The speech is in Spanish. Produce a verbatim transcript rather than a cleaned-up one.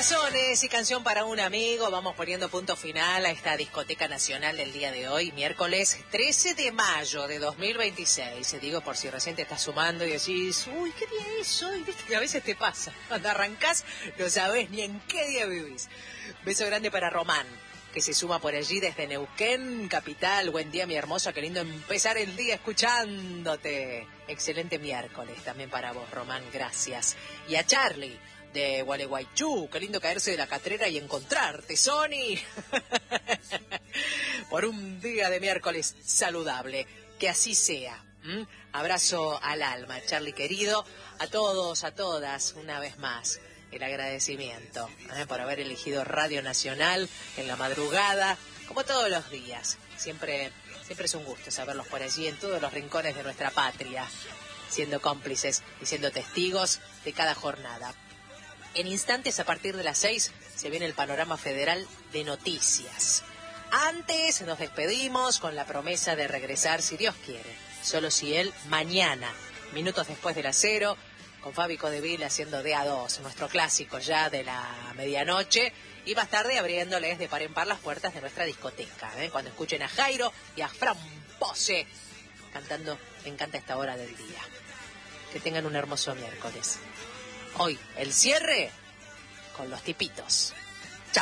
Corazones y canción para un amigo. Vamos poniendo punto final a esta discoteca nacional del día de hoy, miércoles trece de mayo de dos mil veintiséis. Digo por si recién te estás sumando y decís, uy, ¿qué día es hoy? Viste que a veces te pasa. Cuando arrancás no sabés ni en qué día vivís. Beso grande para Román, que se suma por allí desde Neuquén, capital. Buen día, mi hermosa, qué lindo empezar el día escuchándote. Excelente miércoles también para vos, Román, gracias. Y a Charlie, de Gualeguaychú, qué lindo caerse de la catrera y encontrarte, Sony. Por un día de miércoles saludable, que así sea. ¿Mm? Abrazo al alma, Charlie querido, a todos, a todas, una vez más. El agradecimiento ¿eh? por haber elegido Radio Nacional en la madrugada, como todos los días. Siempre, siempre es un gusto saberlos por allí en todos los rincones de nuestra patria, siendo cómplices y siendo testigos de cada jornada. En instantes, a partir de las seis, se viene el panorama federal de noticias. Antes nos despedimos con la promesa de regresar, si Dios quiere, solo si Él, mañana, minutos después de las cero, con Fabi Codeville haciendo de a dos, nuestro clásico ya de la medianoche, y más tarde abriéndoles de par en par las puertas de nuestra discoteca, ¿eh? Cuando escuchen a Jairo y a Fran Pose cantando, me encanta esta hora del día. Que tengan un hermoso miércoles. Hoy, el cierre con los tipitos.